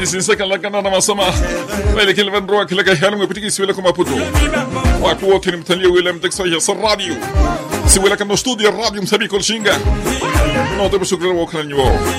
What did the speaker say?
isinseka lakana na masama wale kilvan roa kila halu ngapitiki wala kama puto watu wote ni mtalia wala mtaksa ya radio si wala kama studio radio msabi kol shinga no te shukran wa kana nyo